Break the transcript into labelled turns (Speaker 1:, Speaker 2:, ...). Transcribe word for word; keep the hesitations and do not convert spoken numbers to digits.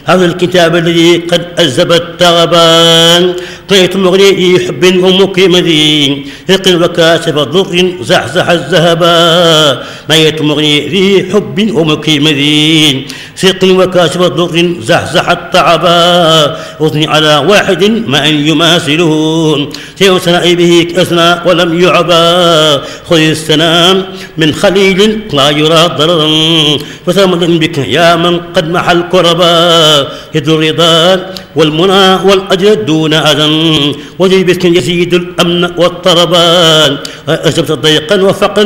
Speaker 1: هذا الكتاب الذي قد أذب التغبان طيت مغني حب ومقيم ذي ثقل وكاشف ضر زحزح الذهبا ميت مغني ذي حب ومقيم ذي ثقل وكاشف ضر زحزح التعبا أثني على واحد ما أن يماثله سيوسنى به أثنى ولم يعبا خذ السلام من خليل لا يرى ضررا فثمن بك يا من قد محى الكربا يد الرضا والمنى والأجر دون أذى وجي بك يزيد الأمن والطربان أجبت ضيقا وفقا